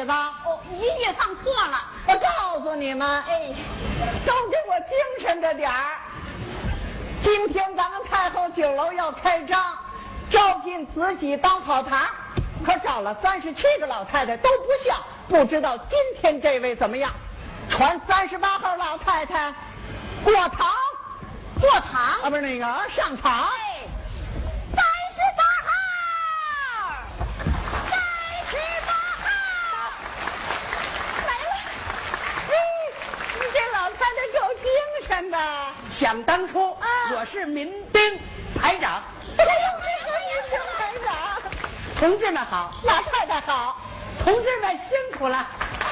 子？ 哦，音乐放错了。 我告诉你们， 哎， 都给我精神着点儿。今天咱们太后酒楼要开张，招聘慈禧当跑堂，可找了37个老太太都不像，不知道今天这位怎么样？传38号老太太过堂， 过堂啊，不是那个上场。 哎，38号来了。 你这老太太够精神的。 想当初，我是民兵排长。 哎呦，民兵排长， 同志们好， 老太太好。 同志们辛苦了。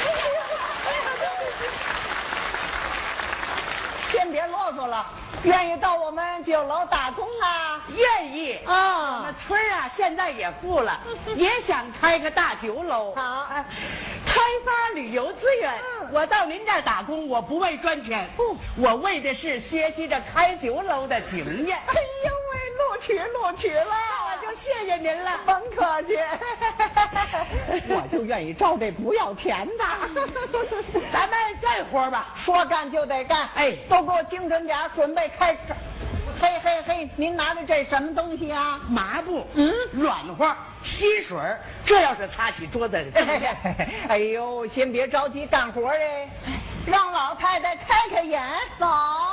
先别啰嗦了，愿意到我们酒楼打工啊？ 愿意啊我们村啊，现在也富了，也想开个大酒楼。 好开发旅游资源。我到您这儿打工，我不为赚钱，我为的是学习着开酒楼的经验。 哎呦喂，录取了， 我就谢谢您了。 甭客气。我就愿意招这不要钱的。 咱们干活吧， 说干就得干。 哎都给我精神点，准备开始。嘿嘿嘿，您拿着这什么东西啊？ 麻布，软和，吸水，这要是擦起桌子。 哎呦，先别着急干活哎，让老太太开开眼。 走，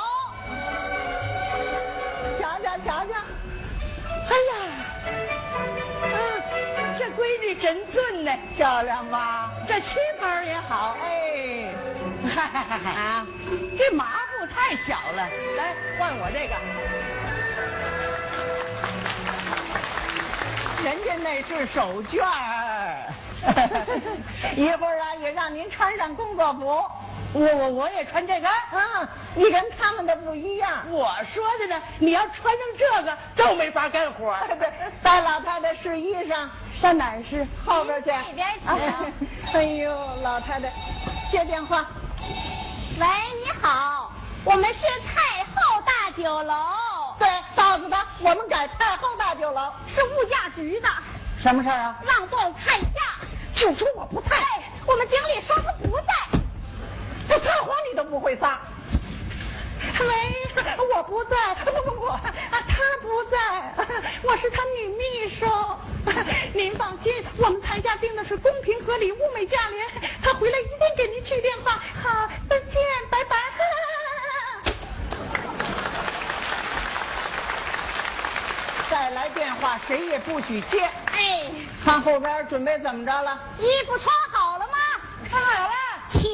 瞧瞧瞧瞧。 哎呀，这闺女真俊呢， 漂亮吧？ 这旗袍也好。 哎， 啊，这麻布太小了，来换我这个。 人家那是手绢儿。一会儿啊，也让您穿上工作服。 我也穿这个。 你跟他们的不一样。 我说的呢，你要穿上这个就没法干活。 对，带老太太试衣裳，上哪儿试？后边去。 那边请。 哎呦，老太太，接电话。 喂，你好，我们是太后大酒楼。 对，告诉他我们改太后大酒楼。 是物价局的， 什么事儿啊？ 让报菜价。 就说我不在。 哎，我们经理说他不在。 不撒谎你都不会撒。喂，我不在，不，他不在，我是他女秘书。您放心，我们菜价定的是公平合理、物美价廉，他回来一定给您去电话。好，再见，拜拜。再来电话，谁也不许接。 哎， 看后边准备怎么着了？ 衣服穿好了吗？ 看好了， 请。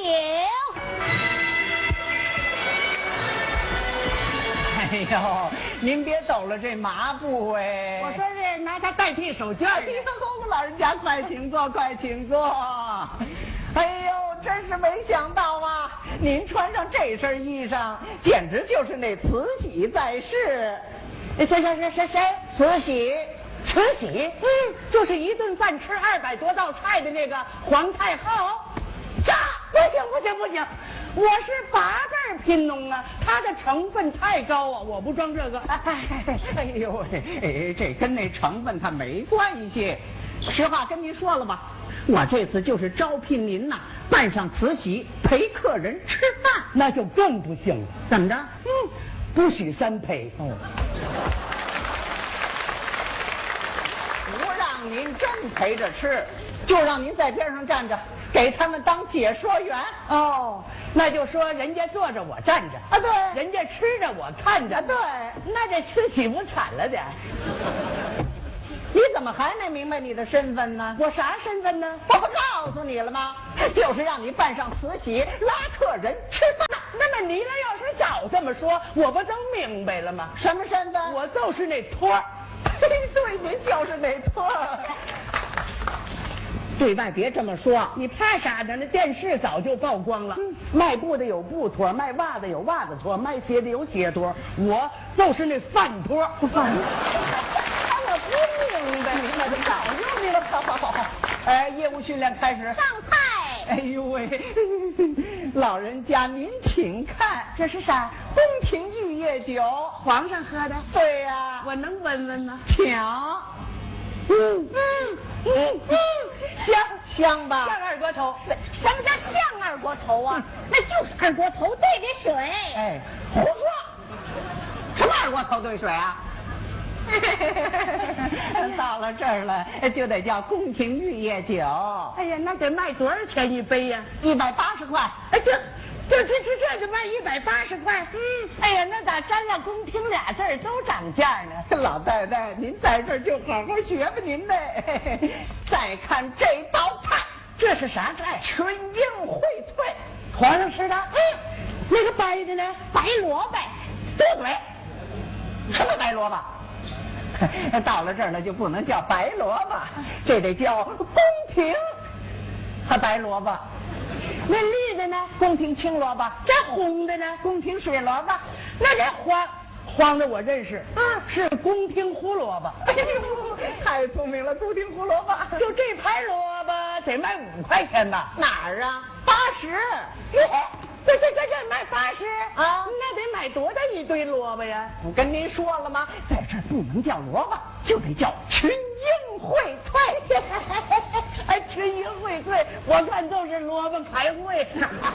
哎呦，您别抖了这麻布哎！ 我说是拿它代替手绢。 哎呦，老人家快请坐，快请坐。哎呦，真是没想到啊！您穿上这身衣裳，简直就是那慈禧在世。谁？慈禧。 慈禧，就是一顿饭吃200多道菜的那个皇太后。不行，我是8辈贫农啊，它的成分太高啊，我不装这个。 哎呦喂，这跟那成分它没关系。实话跟您说了吧，我这次就是招聘您呐，扮上慈禧陪客人吃饭。 那就更不行了。 怎么着？ 不许3陪。 不让您真陪着吃，就让您在边上站着，给他们当解说员。 哦，那就说人家坐着我站着啊，对， 人家吃着我看着。 对， 那这慈禧不惨了点？ 你怎么还没明白你的身份呢？ 我啥身份呢？ 我不告诉你了吗？就是让你扮上慈禧拉客人吃饭。 那么你要是早这么说，我不就明白了吗？ 什么身份？ 我就是那托儿。 对，您就是那托儿。对外别这么说， 你怕啥呢？那电视早就曝光了。卖布的有布托，卖袜子有袜子托，卖鞋的有鞋托，我就是那饭托。 我不明白，那就告诉你了。好。业务训练开始。 上菜。 哎呦喂，老人家您请看， 这是啥？ 宫廷玉液酒， 皇上喝的。 对呀， 我能闻闻吗？ 请。 香吧？ 像二锅头。 什么叫像二锅头啊？那就是二锅头兑的水。 哎，胡说！什么二锅头兑水啊？到了这儿了，就得叫宫廷玉液酒。 哎呀，那得卖多少钱一杯呀 ？180块。 哎，这就卖180块。哎呀，那咋沾了宫廷俩字儿都涨价呢？ 老太太，您在这儿就好好学吧您的。再看这道菜， 这是啥菜？ 群英荟萃， 皇上吃的。那个白的呢？ 白萝卜。 多嘴。什么白萝卜？到了这儿了就不能叫白萝卜，这得叫宫廷白萝卜。 那绿的呢？ 宫廷青萝卜。 这红的呢？ 宫廷水萝卜。 那这黄的我认识，是宫廷胡萝卜。 哎呦，太聪明了，宫廷胡萝卜。 就这盘萝卜得卖5块钱吧？ 哪儿啊？80。 这卖80 啊？ 那得买多大一堆萝卜呀？ 不跟您说了吗？在这儿不能叫萝卜，就得叫群英荟萃。 还群英荟萃，我看都是萝卜开会。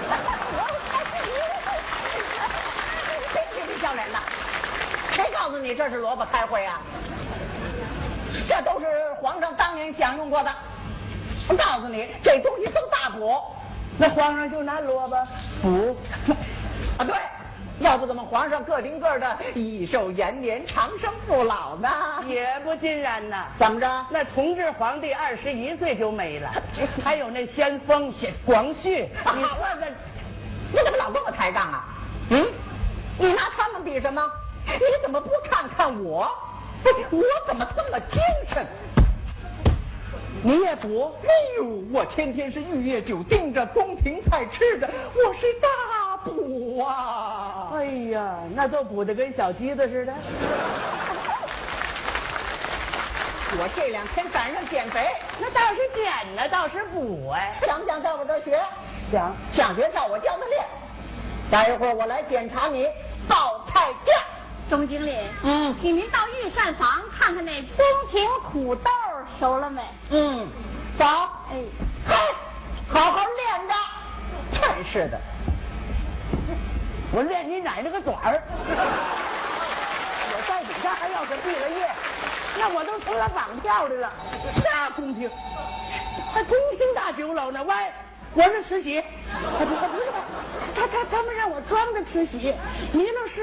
谁气你笑脸的？谁告诉你这是萝卜开会啊？这都是皇上当年享用过的。我告诉你，这东西都大补。 那皇上就拿萝卜补啊？对，要不怎么皇上个顶个的益寿延年、长生不老呢？ 也不尽然呐。 怎么着？ 那同治皇帝21岁就没了，还有那先锋广旭，你算算， 你怎么老跟我抬杠啊？你拿他们比什么？你怎么不看看我？我怎么这么精神？ 你也补？ 哎呦，我天天是玉液酒盯着，宫廷菜吃着，我是大补啊！ 哎呀，那都补得跟小鸡子似的。 我这2天赶上减肥， 那倒是减呢，倒是补哎。 想不想在我这儿学？ 想。 想学照我教的练。待一会儿我来检查你报菜价。 总经理，请您到御膳房看看那宫廷土豆熟了没？ 走。哎，好好练着。真是的， 我练你奶奶个短儿！我在底下还要是毕了业，那我都成了绑票的了。啥宫廷？还宫廷大酒楼呢？喂，我是慈禧。不是，他们让我装的慈禧，你那是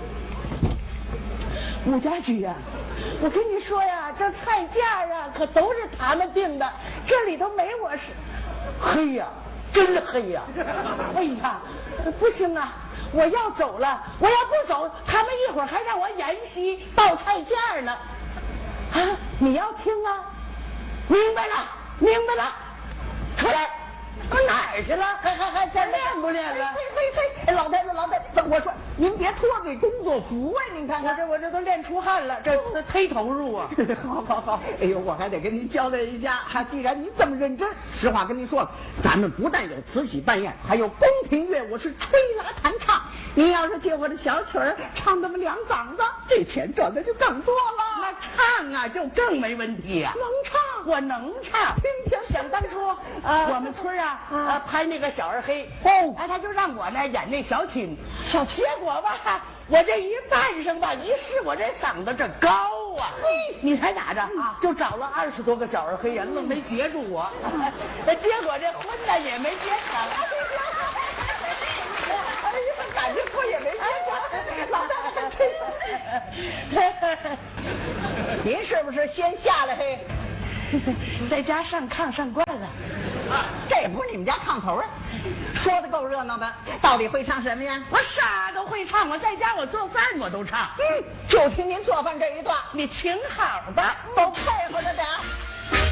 武家驹呀。我跟你说呀，这菜价啊可都是他们定的，这里头没我是。黑呀，真黑呀！哎呀，不行啊，我要走了，我要不走，他们一会儿还让我沿袭报菜价呢。啊，你要听啊？明白了，明白了，出来。我哪儿去了？还练不练了？ 嘿，老太太，我说您别脱嘴工作服啊！您看看， 我这都练出汗了，这忒投入啊！ 好，哎呦，我还得跟您交代一下，既然您这么认真，实话跟您说了，咱们不但有慈禧办宴，还有宫廷乐，我是吹拉弹唱。您要是借我这小曲儿唱那么2嗓子，这钱赚的就更多了。 那唱啊，就更没问题呀。 能唱， 我能唱。 听听， 想当初我们村拍那个小二黑他就让我呢演那小青，结果吧，我这一扮上吧，一试我这嗓子这高啊，你猜咋着？就找了20多个小二黑人，愣没截住我，结果这婚呢也没结成。 哎呀，感情婚也没结成，老太太真。您是不是先下来嘿？ 在家上炕上惯了。 这不是你们家炕头啊？说的够热闹的，到底会唱什么呀？ 我啥都会唱，我在家我做饭我都唱。 就听您做饭这一段， 你请好吧， 都配合着点。